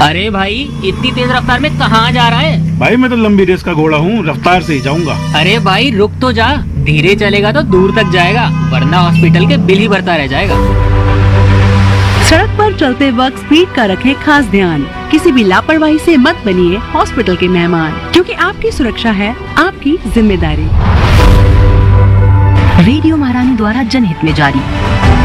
अरे भाई इतनी तेज रफ्तार में कहाँ जा रहा है? भाई मैं तो लंबी रेस का घोड़ा हूँ, रफ्तार से ही जाऊंगा। अरे भाई रुक तो जा, धीरे चलेगा तो दूर तक जाएगा, वरना हॉस्पिटल के बिल ही भरता रह जाएगा। सड़क पर चलते वक्त स्पीड का रखें खास ध्यान। किसी भी लापरवाही से मत बनिए हॉस्पिटल के मेहमान, क्योंकि आपकी सुरक्षा है आपकी जिम्मेदारी। रेडियो महारानी द्वारा जनहित में जारी।